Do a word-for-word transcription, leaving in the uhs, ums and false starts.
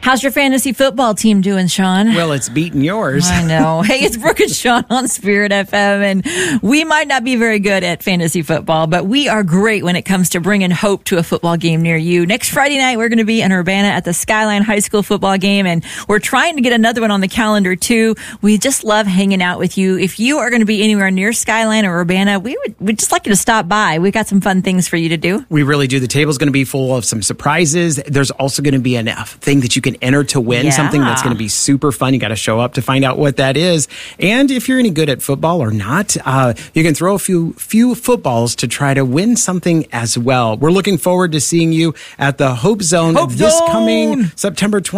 How's your fantasy football team doing, Sean? Well, it's beating yours. I know. Hey, it's Brooke and Sean on Spirit F M, and we might not be very good at fantasy football, but we are great when it comes to bringing hope to a football game near you. Next Friday night, we're going to be in Urbana at the Skyline High School football game, and we're trying to get another one on the calendar, too. We just love hanging out with you. If you are going to be anywhere near Skyline or Urbana, we would we'd just like you to stop by. We've got some fun things for you to do. We really do. The table's going to be full of some surprises. There's also going to be a thing that you can enter to win, Yeah. something that's going to be super fun. You got to show up to find out what that is. And if you're any good at football or not, uh, you can throw a few few footballs to try to win something as well. We're looking forward to seeing you at the Hope Zone Hope this Zone! coming September twentieth.